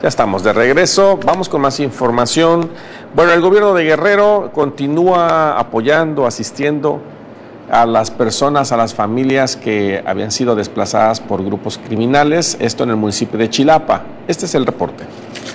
Ya estamos de regreso, vamos con más información. Bueno, el gobierno de Guerrero continúa apoyando, asistiendo a las personas, a las familias que habían sido desplazadas por grupos criminales, esto en el municipio de Chilapa. Este es el reporte.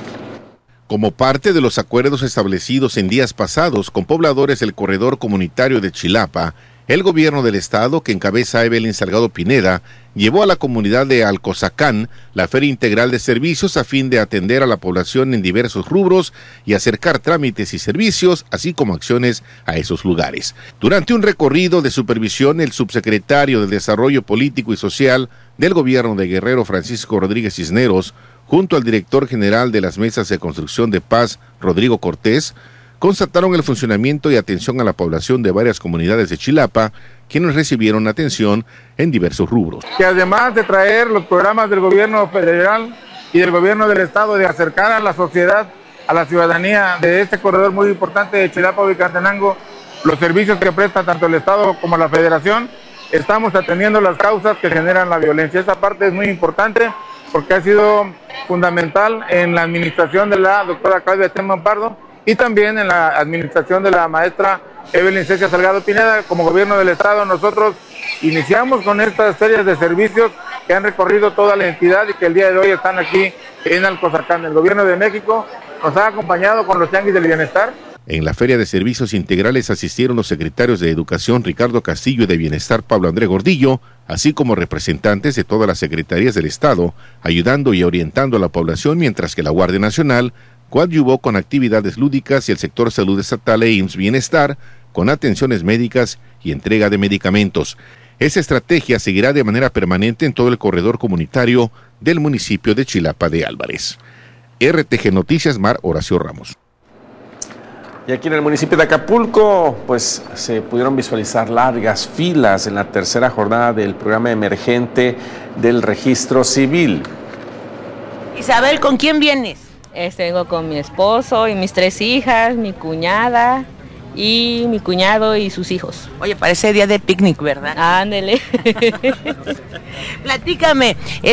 Como parte de los acuerdos establecidos en días pasados con pobladores del corredor comunitario de Chilapa, el gobierno del estado, que encabeza Evelyn Salgado Pineda, llevó a la comunidad de Alcozacán la Feria Integral de Servicios a fin de atender a la población en diversos rubros y acercar trámites y servicios, así como acciones a esos lugares. Durante un recorrido de supervisión, el subsecretario de Desarrollo Político y Social del gobierno de Guerrero, Francisco Rodríguez Cisneros, junto al director general de las Mesas de Construcción de Paz, Rodrigo Cortés, constataron el funcionamiento y atención a la población de varias comunidades de Chilapa, quienes recibieron atención en diversos rubros. Que además de traer los programas del gobierno federal y del gobierno del estado de acercar a la sociedad, a la ciudadanía de este corredor muy importante de Chilapa-Huehuetenango, los servicios que presta tanto el estado como la federación, estamos atendiendo las causas que generan la violencia. Esta parte es muy importante porque ha sido fundamental en la administración de la doctora Claudia Sheinbaum Pardo, y también en la administración de la maestra Evelyn Cecia Salgado Pineda. Como gobierno del estado, nosotros iniciamos con estas series de servicios que han recorrido toda la entidad y que el día de hoy están aquí en Alcozacán. El gobierno de México nos ha acompañado con los tianguis del bienestar. En la Feria de Servicios Integrales asistieron los secretarios de Educación Ricardo Castillo y de Bienestar Pablo Andrés Gordillo, así como representantes de todas las secretarías del estado, ayudando y orientando a la población, mientras que la Guardia Nacional coadyuvó con actividades lúdicas y el sector salud estatal e IMSS Bienestar con atenciones médicas y entrega de medicamentos. Esa estrategia seguirá de manera permanente en todo el corredor comunitario del municipio de Chilapa de Álvarez. RTG Noticias, Mar Horacio Ramos. Y aquí en el municipio de Acapulco, pues se pudieron visualizar largas filas en la tercera jornada del programa emergente del registro civil. Isabel, ¿con quién vienes? Vengo con mi esposo y mis 3 hijas, mi cuñada y mi cuñado y sus hijos. Oye, parece día de picnic, ¿verdad? Ándele. Platícame,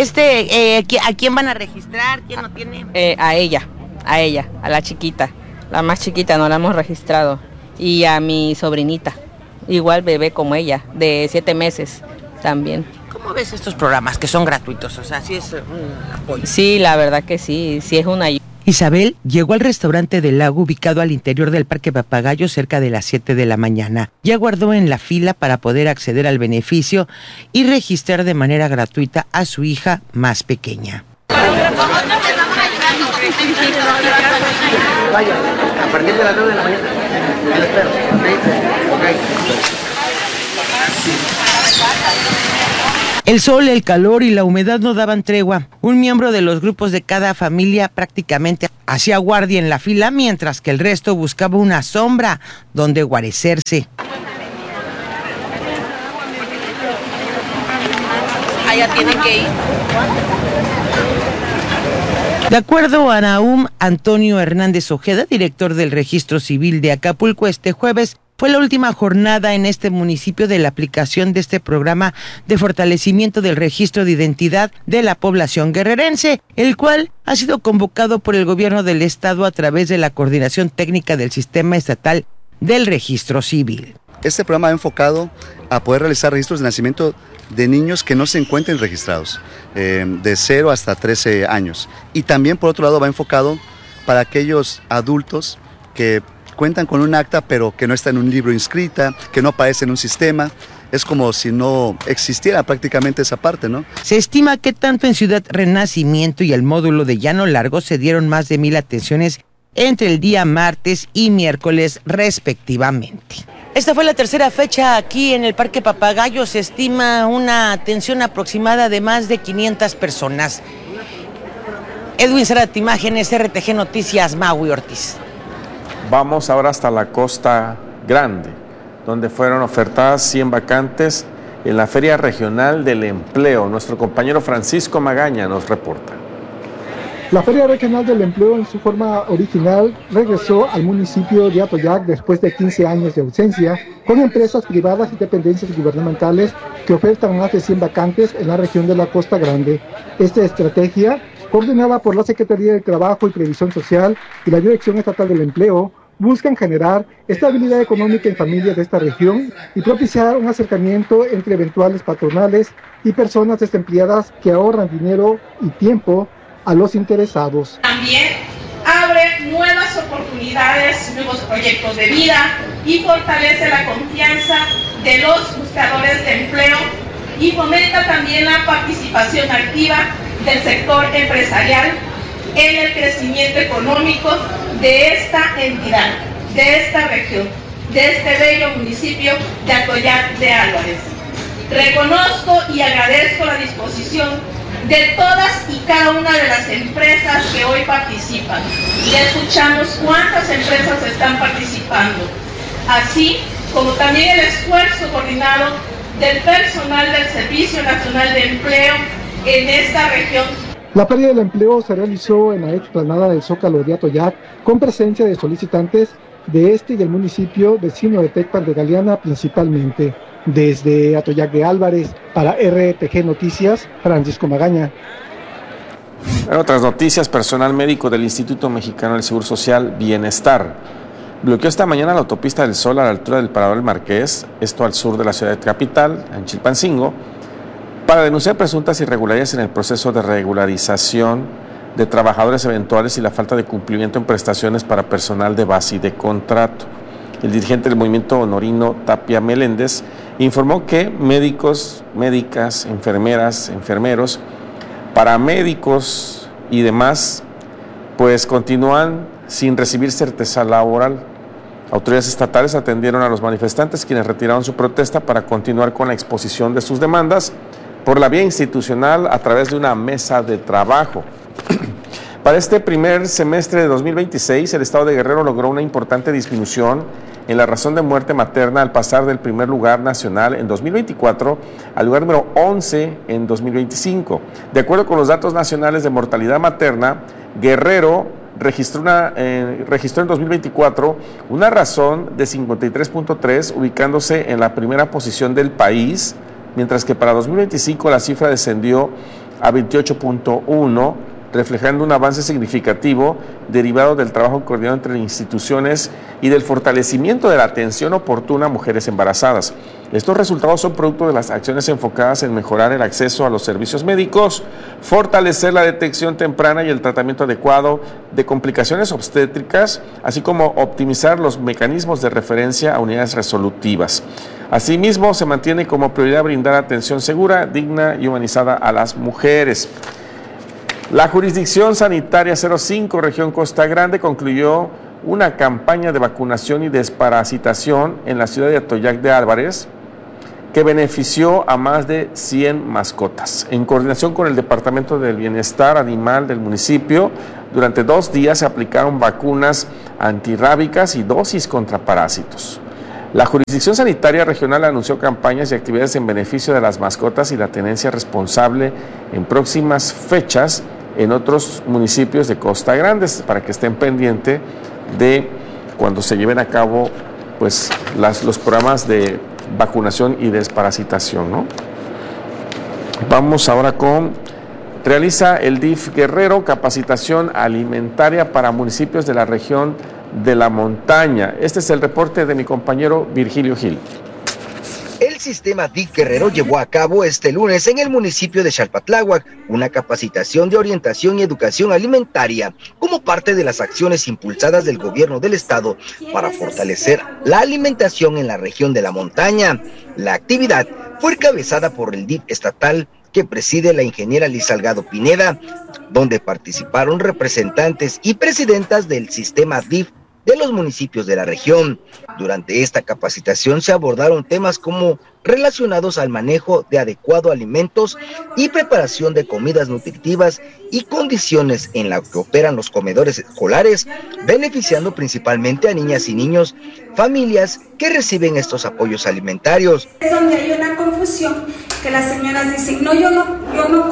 ¿a quién van a registrar? ¿Quién no tiene? A ella, a la chiquita. La más chiquita no la hemos registrado. Y a mi sobrinita, igual bebé como ella, de 7 meses también. ¿Cómo ves estos programas que son gratuitos? O sea, sí es un apoyo. Sí, la verdad que sí es una ayuda. Isabel llegó al restaurante del Lago ubicado al interior del Parque Papagayo cerca de las 7 de la mañana. Ya aguardó en la fila para poder acceder al beneficio y registrar de manera gratuita a su hija más pequeña. Vaya, a partir de las 9 de la mañana. Lo espero. El sol, el calor y la humedad no daban tregua. Un miembro de los grupos de cada familia prácticamente hacía guardia en la fila, mientras que el resto buscaba una sombra donde guarecerse. Allá tienen que ir. De acuerdo a Nahum Antonio Hernández Ojeda, director del Registro Civil de Acapulco, este jueves fue la última jornada en este municipio de la aplicación de este programa de fortalecimiento del registro de identidad de la población guerrerense, el cual ha sido convocado por el gobierno del estado a través de la Coordinación Técnica del Sistema Estatal del Registro Civil. Este programa va enfocado a poder realizar registros de nacimiento de niños que no se encuentren registrados, de 0 hasta 13 años. Y también, por otro lado, va enfocado para aquellos adultos que cuentan con un acta, pero que no está en un libro inscrita, que no aparece en un sistema. Es como si no existiera prácticamente esa parte, ¿no? Se estima que tanto en Ciudad Renacimiento y el módulo de Llano Largo se dieron más de 1,000 atenciones entre el día martes y miércoles respectivamente. Esta fue la tercera fecha aquí en el Parque Papagayo. Se estima una atención aproximada de más de 500 personas. Edwin Zárate, imágenes, RTG Noticias, Maui Ortiz. Vamos ahora hasta la Costa Grande, donde fueron ofertadas 100 vacantes en la Feria Regional del Empleo. Nuestro compañero Francisco Magaña nos reporta. La Feria Regional del Empleo en su forma original regresó al municipio de Atoyac después de 15 años de ausencia, con empresas privadas y dependencias gubernamentales que ofertan más de 100 vacantes en la región de la Costa Grande. Esta estrategia coordinada por la Secretaría de Trabajo y Previsión Social y la Dirección Estatal del Empleo, buscan generar estabilidad económica en familias de esta región y propiciar un acercamiento entre eventuales patronales y personas desempleadas que ahorran dinero y tiempo a los interesados. También abre nuevas oportunidades, nuevos proyectos de vida y fortalece la confianza de los buscadores de empleo y fomenta también la participación activa del sector empresarial en el crecimiento económico de esta entidad, de esta región, de este bello municipio de Atoyac de Álvarez. Reconozco y agradezco la disposición de todas y cada una de las empresas que hoy participan. Ya escuchamos cuántas empresas están participando, así como también el esfuerzo coordinado del personal del Servicio Nacional de Empleo en esta región. La Feria del Empleo se realizó en la explanada del Zócalo de Atoyac con presencia de solicitantes de este y del municipio vecino de Tecpan de Galeana principalmente. Desde Atoyac de Álvarez, para RTG Noticias, Francisco Magaña. En otras noticias, personal médico del Instituto Mexicano del Seguro Social Bienestar bloqueó esta mañana la autopista del Sol a la altura del Parador del Marqués, esto al sur de la ciudad capital, en Chilpancingo, para denunciar presuntas irregularidades en el proceso de regularización de trabajadores eventuales y la falta de cumplimiento en prestaciones para personal de base y de contrato. El dirigente del movimiento honorino, Tapia Meléndez, informó que médicos, médicas, enfermeras, enfermeros, paramédicos y demás, pues continúan sin recibir certeza laboral. Autoridades estatales atendieron a los manifestantes, quienes retiraron su protesta para continuar con la exposición de sus demandas por la vía institucional a través de una mesa de trabajo. Para este primer semestre de 2026, el estado de Guerrero logró una importante disminución en la razón de muerte materna al pasar del primer lugar nacional en 2024 al lugar número 11 en 2025. De acuerdo con los datos nacionales de mortalidad materna, Guerrero registró en 2024 una razón de 53.3, ubicándose en la primera posición del país, mientras que para 2025 la cifra descendió a 28.1, reflejando un avance significativo derivado del trabajo coordinado entre instituciones y del fortalecimiento de la atención oportuna a mujeres embarazadas. Estos resultados son producto de las acciones enfocadas en mejorar el acceso a los servicios médicos, fortalecer la detección temprana y el tratamiento adecuado de complicaciones obstétricas, así como optimizar los mecanismos de referencia a unidades resolutivas. Asimismo, se mantiene como prioridad brindar atención segura, digna y humanizada a las mujeres. La Jurisdicción Sanitaria 05, Región Costa Grande, concluyó una campaña de vacunación y desparasitación en la ciudad de Atoyac de Álvarez que benefició a más de 100 mascotas. En coordinación con el Departamento del Bienestar Animal del municipio, durante 2 días se aplicaron vacunas antirrábicas y dosis contra parásitos. La Jurisdicción Sanitaria Regional anunció campañas y actividades en beneficio de las mascotas y la tenencia responsable en próximas fechas en otros municipios de Costa Grande, para que estén pendientes de cuando se lleven a cabo pues los programas de vacunación y desparasitación, ¿no? Vamos ahora con: realiza el DIF Guerrero capacitación alimentaria para municipios de la región de la montaña. Este es el reporte de mi compañero Virgilio Gil. El sistema DIF Guerrero llevó a cabo este lunes en el municipio de Xalpatláhuac una capacitación de orientación y educación alimentaria como parte de las acciones impulsadas del gobierno del estado para fortalecer la alimentación en la región de la montaña. La actividad fue encabezada por el DIF estatal que preside la ingeniera Liz Salgado Pineda, donde participaron representantes y presidentas del sistema DIF de los municipios de la región. Durante esta capacitación se abordaron temas como relacionados al manejo de adecuado alimentos y preparación de comidas nutritivas y condiciones en las que operan los comedores escolares, beneficiando principalmente a niñas y niños, familias que reciben estos apoyos alimentarios. Es donde hay una confusión, que las señoras dicen, no, yo no